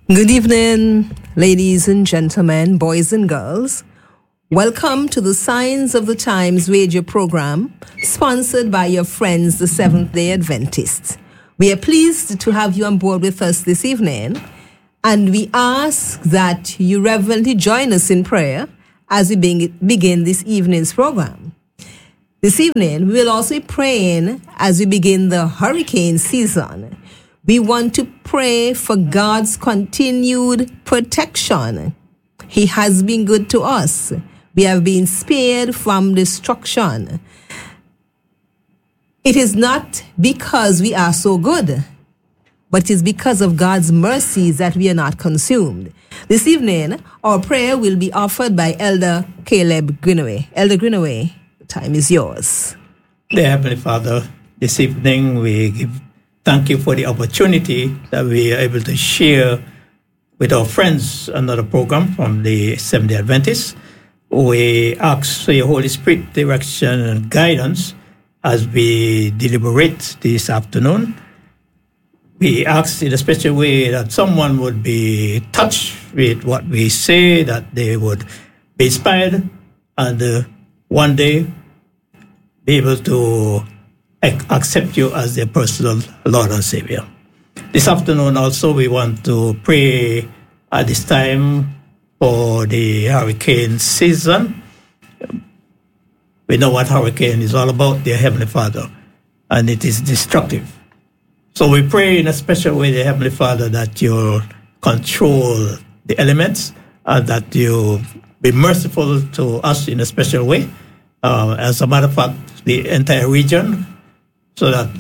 Good evening, ladies and gentlemen, boys and girls. Welcome to the Signs of the Times radio program, sponsored by your friends, the Seventh-day Adventists. We are pleased to have you on board with us this evening, and we ask that you reverently join us in prayer as we begin this evening's program. This evening, we will also be praying as we begin the hurricane season. We want to pray for God's continued protection. He has been good to us. We have been spared from destruction. It is not because we are so good, but it is because of God's mercies that we are not consumed. This evening, our prayer will be offered by Elder Caleb Greenaway. Elder Greenaway, the time is yours. Dear Heavenly Father, this evening we thank you for the opportunity that we are able to share with our friends another program from the Seventh-day Adventists. We ask for your Holy Spirit direction and guidance as we deliberate this afternoon. We ask in a special way that someone would be touched with what we say, that they would be inspired and one day be able to accept you as their personal Lord and Savior. This afternoon also we want to pray at this time for the hurricane season. We know what hurricane is all about, dear Heavenly Father, and it is destructive. So we pray in a special way, dear Heavenly Father, that you control the elements and that you be merciful to us in a special way. As a matter of fact, the entire region, so that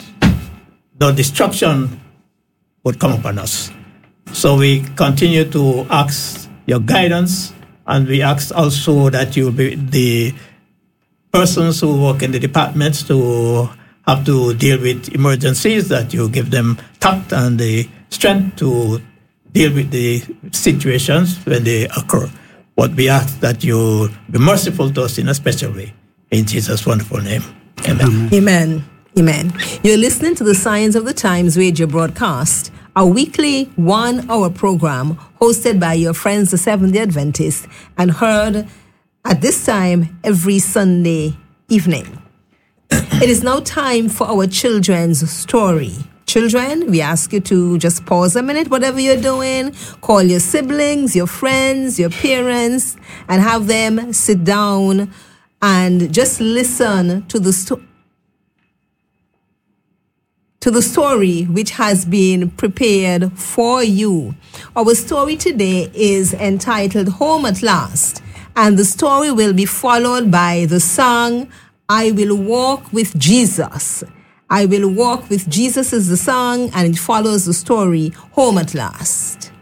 no destruction would come upon us. So we continue to ask your guidance, and we ask also that you be the persons who work in the departments to have to deal with emergencies, that you give them tact and the strength to deal with the situations when they occur. But we ask that you be merciful to us in a special way. In Jesus' wonderful name. Amen. Amen. Amen. You're listening to the Signs of the Times radio broadcast, a weekly 1-hour program hosted by your friends, the Seventh-day Adventists, and heard at this time every Sunday evening. It is now time for our children's story. Children, we ask you to just pause a minute, whatever you're doing, call your siblings, your friends, your parents, and have them sit down and just listen to the story which has been prepared for you. Our story today is entitled Home at Last, and the story will be followed by the song, I Will Walk with Jesus. I Will Walk with Jesus is the song, and it follows the story, Home at Last.